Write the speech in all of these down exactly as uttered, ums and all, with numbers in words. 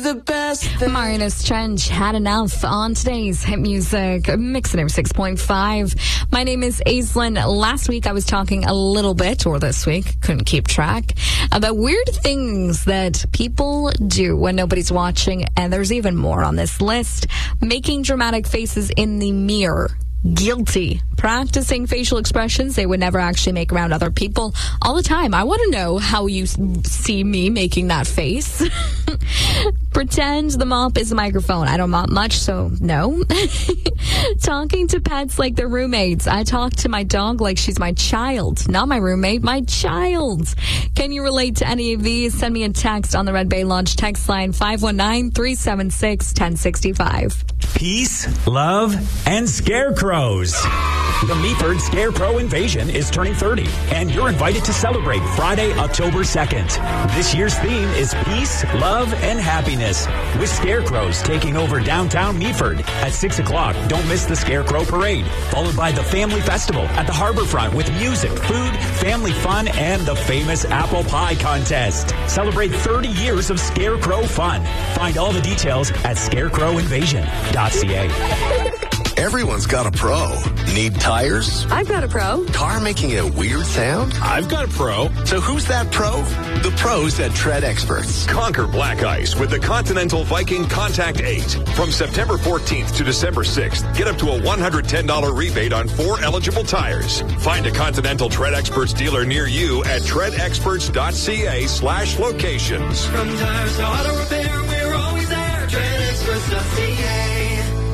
the best thing. Martinus Trench had enough on today's hit music, Mix It six point five. My name is Aislinn. Last week I was talking a little bit, or this week, couldn't keep track, about weird things that people do when nobody's watching, and there's even more on this list. Making dramatic faces in the mirror. Guilty. Practicing facial expressions they would never actually make around other people all the time. I want to know how you see me making that face. Pretend the mop is a microphone. I don't mop much, so no. Talking to pets like they're roommates. I talk to my dog like she's my child. Not my roommate, my child. Can you relate to any of these? Send me a text on the Red Bay Lodge text line five one nine, three seven six, one zero six five. Peace, love, and scarecrows. The Meaford Scarecrow Invasion is turning thirty, and you're invited to celebrate Friday, October second. This year's theme is peace, love, and happiness, with scarecrows taking over downtown Meaford. At six o'clock, don't miss the Scarecrow Parade, followed by the Family Festival at the Harborfront with music, food, family fun, and the famous apple pie contest. Celebrate thirty years of Scarecrow fun. Find all the details at scarecrow invasion dot c a. Everyone's got a pro. Need tires? I've got a pro. Car making a weird sound? I've got a pro. So who's that pro? The pros at Tread Experts. Conquer black ice with the Continental Viking Contact eight. From September fourteenth to December sixth, get up to a one hundred ten dollars rebate on four eligible tires. Find a Continental Tread Experts dealer near you at tread experts dot c a slash locations. From tires to auto repair, we're always there. tread experts dot c a.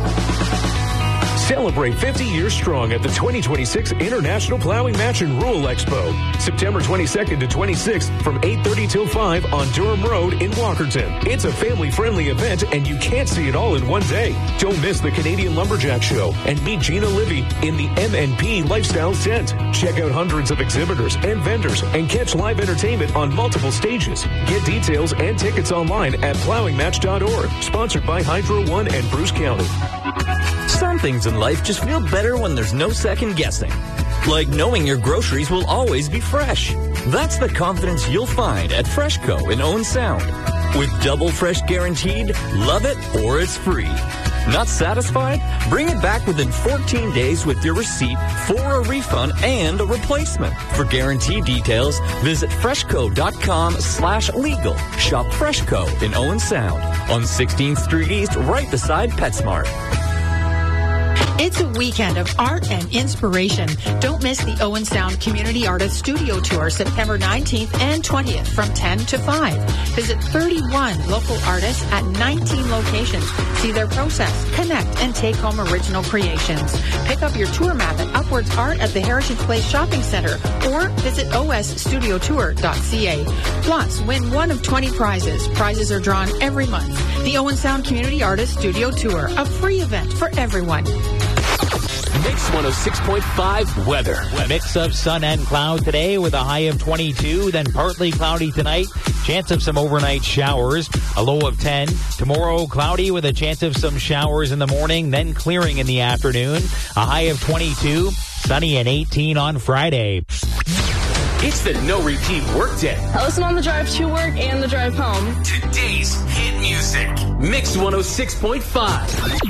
Celebrate fifty years strong at the twenty twenty-six International Plowing Match and Rural Expo. September twenty-second to twenty-sixth from eight thirty till five on Durham Road in Walkerton. It's a family-friendly event, and you can't see it all in one day. Don't miss the Canadian Lumberjack Show and meet Gina Livy in the M and P Lifestyle Tent. Check out hundreds of exhibitors and vendors and catch live entertainment on multiple stages. Get details and tickets online at plowing match dot org. Sponsored by Hydro One and Bruce County. Some things in life just feel better when there's no second guessing. Like knowing your groceries will always be fresh. That's the confidence you'll find at Freshco in Owen Sound. With double fresh guaranteed, love it or it's free. Not satisfied? Bring it back within fourteen days with your receipt for a refund and a replacement. For guarantee details, visit freshco.com slash legal. Shop Freshco in Owen Sound on sixteenth Street East, right beside PetSmart. It's a weekend of art and inspiration. Don't miss the Owen Sound Community Artist Studio Tour September nineteenth and twentieth from ten to five. Visit thirty-one local artists at nineteen locations. See their process, connect, and take home original creations. Pick up your tour map at Upwards Art at the Heritage Place Shopping Center or visit o s studio tour dot c a. Plus, win one of twenty prizes. Prizes are drawn every month. The Owen Sound Community Artist Studio Tour, a free event for everyone. Mix one oh six point five weather. A mix of sun and cloud today with a high of twenty-two, then partly cloudy tonight. Chance of some overnight showers, a low of ten. Tomorrow, cloudy with a chance of some showers in the morning, then clearing in the afternoon. A high of twenty-two, sunny and eighteen on Friday. It's the no repeat work day. I listen on the drive to work and the drive home. Today's hit music. Mix one oh six point five.